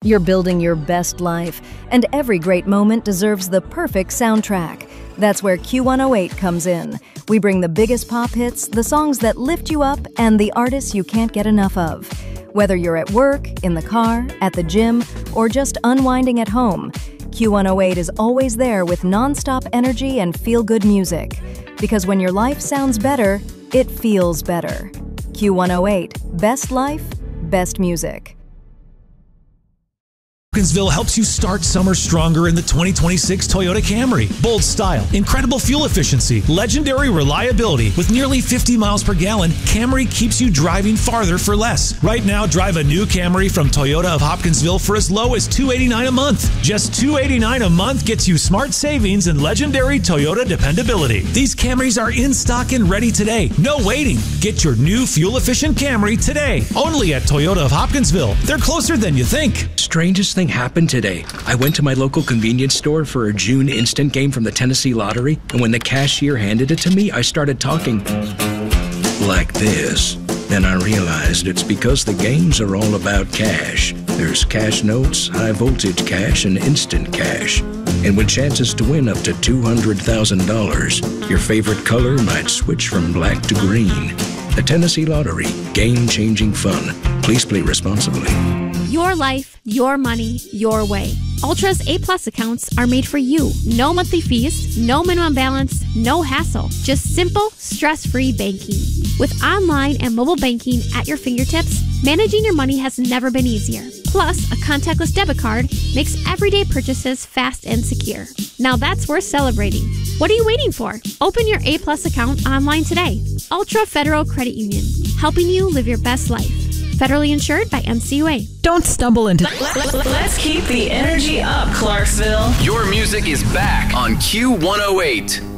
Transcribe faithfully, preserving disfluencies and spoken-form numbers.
You're building your best life, and every great moment deserves the perfect soundtrack. That's where Q one oh eight comes in. We bring the biggest pop hits, the songs that lift you up, and the artists you can't get enough of. Whether you're at work, in the car, at the gym, or just unwinding at home, Q one oh eight is always there with non-stop energy and feel-good music. Because when your life sounds better, it feels better. Q one oh eight, best life, best music. Hopkinsville helps you start summer stronger in the twenty twenty-six Toyota Camry. Bold style, incredible fuel efficiency, legendary reliability. With nearly fifty miles per gallon, Camry keeps you driving farther for less. Right now, drive a new Camry from Toyota of Hopkinsville for as low as two hundred eighty-nine dollars a month. Just two hundred eighty-nine dollars a month gets you smart savings and legendary Toyota dependability. These Camrys are in stock and ready today. No waiting. Get your new fuel-efficient Camry today. Only at Toyota of Hopkinsville. They're closer than you think. Strangest thing happened today. I went to my local convenience store for a June instant game from the Tennessee Lottery, and when the cashier handed it to me, I started talking like this. Then I realized it's because the games are all about cash. There's cash notes, high voltage cash, and instant cash. And with chances to win up to two hundred thousand dollars, your favorite color might switch from black to green. The Tennessee Lottery, game-changing fun. Please play responsibly. Your life, your money, your way. Ultra's A-plus accounts are made for you. No monthly fees, no minimum balance, no hassle. Just simple, stress-free banking. With online and mobile banking at your fingertips, managing your money has never been easier. Plus, a contactless debit card makes everyday purchases fast and secure. Now that's worth celebrating. What are you waiting for? Open your A-plus account online today. Ultra Federal Credit Union, helping you live your best life. Federally insured by N C U A. Don't stumble into... Let's keep the energy up, Clarksville. Your music is back on Q one oh eight.